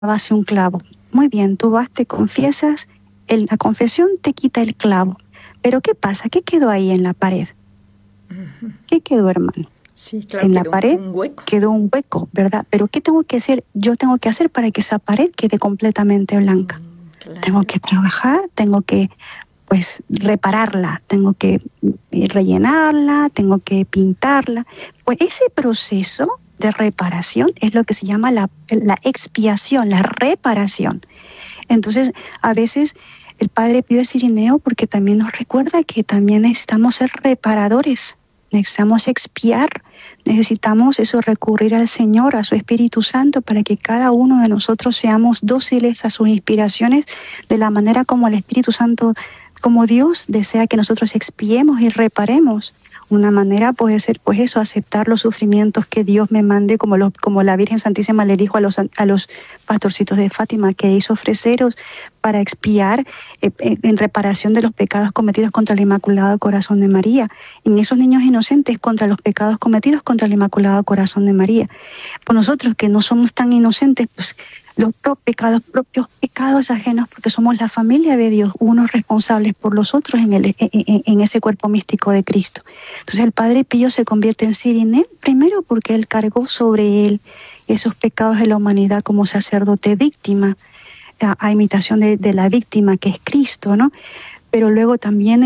base un clavo. Muy bien, tú vas, te confiesas, la confesión te quita el clavo. Pero ¿qué pasa? ¿Qué quedó ahí en la pared? ¿Qué quedó, hermano? Sí, claro, en la pared quedó un hueco, ¿verdad? Pero ¿qué tengo que hacer? Yo tengo que hacer para que esa pared quede completamente blanca. Claro. Tengo que trabajar, tengo que pues repararla, tengo que rellenarla, tengo que pintarla. Pues ese proceso de reparación es lo que se llama la expiación, la reparación. Entonces, a veces el Padre Pío es Irineo porque también nos recuerda que también necesitamos ser reparadores, necesitamos expiar, necesitamos eso, recurrir al Señor, a su Espíritu Santo, para que cada uno de nosotros seamos dóciles a sus inspiraciones de la manera como el Espíritu Santo, como Dios desea que nosotros expiemos y reparemos. Una manera puede ser, pues eso, aceptar los sufrimientos que Dios me mande, como la Virgen Santísima le dijo a los pastorcitos de Fátima, que hizo ofreceros para expiar en reparación de los pecados cometidos contra el Inmaculado Corazón de María, en esos niños inocentes contra los pecados cometidos contra el Inmaculado Corazón de María. Pues nosotros que no somos tan inocentes, pues los propios pecados ajenos, porque somos la familia de Dios, unos responsables por los otros en ese cuerpo místico de Cristo. Entonces el Padre Pío se convierte en Cirineo, primero porque él cargó sobre él esos pecados de la humanidad como sacerdote víctima, a imitación de la víctima que es Cristo, ¿no? Pero luego también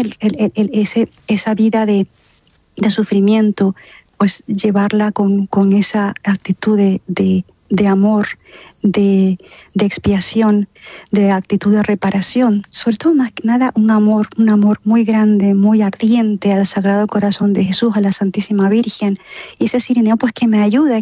esa vida de sufrimiento, pues llevarla con esa actitud de amor, de expiación, de actitud de reparación, sobre todo más que nada un amor muy grande, muy ardiente al Sagrado Corazón de Jesús, a la Santísima Virgen. Y ese Cirineo pues que me ayuda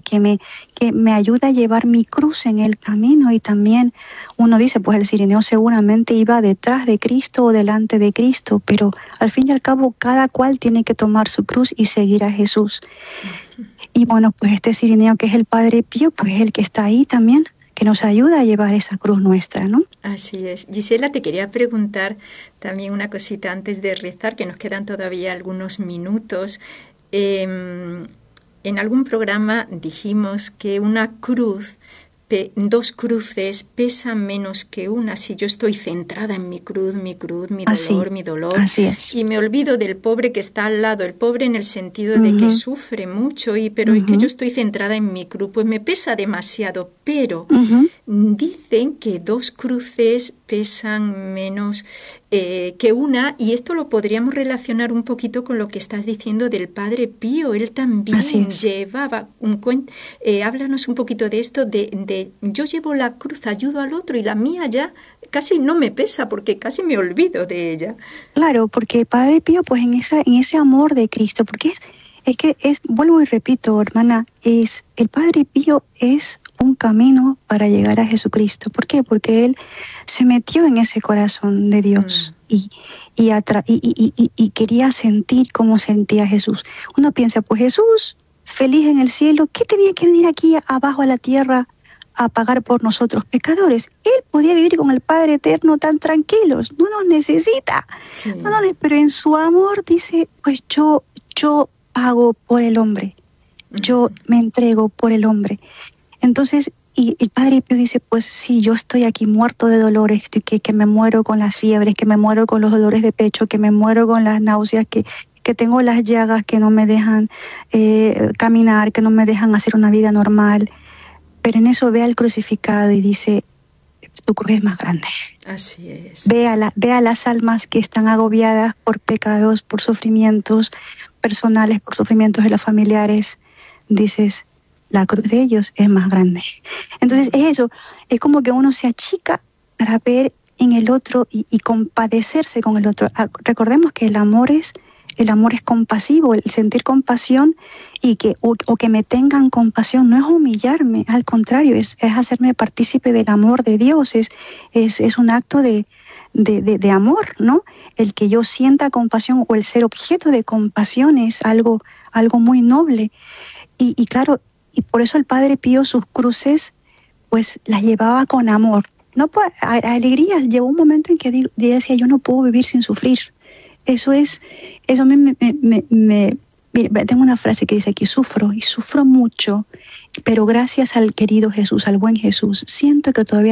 a llevar mi cruz en el camino. Y también uno dice, pues el Cirineo seguramente iba detrás de Cristo o delante de Cristo, pero al fin y al cabo cada cual tiene que tomar su cruz y seguir a Jesús. Y bueno, pues este Cirineo que es el Padre Pío, pues el que está ahí también, que nos ayuda a llevar esa cruz nuestra, ¿no? Así es. Gisela, te quería preguntar también una cosita antes de rezar, que nos quedan todavía algunos minutos. En algún programa dijimos que una cruz, dos cruces pesan menos que una. Si yo estoy centrada en mi cruz, mi dolor, así es. Y me olvido del pobre que está al lado, el pobre en el sentido de que sufre mucho, pero es que yo estoy centrada en mi cruz, pues me pesa demasiado, pero dicen que dos cruces pesan menos que una, y esto lo podríamos relacionar un poquito con lo que estás diciendo del Padre Pío. Él también llevaba háblanos un poquito de esto, de yo llevo la cruz, ayudo al otro, y la mía ya casi no me pesa porque casi me olvido de ella. Claro, porque el Padre Pío, pues en ese amor de Cristo, porque vuelvo y repito, hermana, el Padre Pío es un camino para llegar a Jesucristo. ¿Por qué? Porque él se metió en ese corazón de Dios y quería sentir cómo sentía Jesús. Uno piensa, pues Jesús, feliz en el cielo, ¿qué tenía que venir aquí abajo a la tierra a pagar por nosotros pecadores? Él podía vivir con el Padre Eterno tan tranquilos, no nos necesita. Sí. Pero en su amor dice, pues yo pago por el hombre, yo me entrego por el hombre. Entonces, y el Padre Pío dice, pues sí, yo estoy aquí muerto de dolores, que me muero con las fiebres, que me muero con los dolores de pecho, que me muero con las náuseas, que tengo las llagas que no me dejan caminar, que no me dejan hacer una vida normal. Pero en eso ve al crucificado y dice, tu cruz es más grande. Así es. Ve a las almas que están agobiadas por pecados, por sufrimientos personales, por sufrimientos de los familiares. Dices, la cruz de ellos es más grande. Entonces es como que uno se achica para ver en el otro y compadecerse con el otro. Recordemos que el amor es compasivo, el sentir compasión y que me tengan compasión no es humillarme, al contrario, es hacerme partícipe del amor de Dios, es un acto de amor, ¿no? El que yo sienta compasión o el ser objeto de compasión es algo muy noble. Y claro, y por eso el Padre Pío sus cruces pues las llevaba con amor, no alegría. Llegó un momento en que decía, yo no puedo vivir sin sufrir. Eso a mí Mire, tengo una frase que dice aquí, sufro y sufro mucho, pero gracias al querido Jesús, al buen Jesús, siento que todavía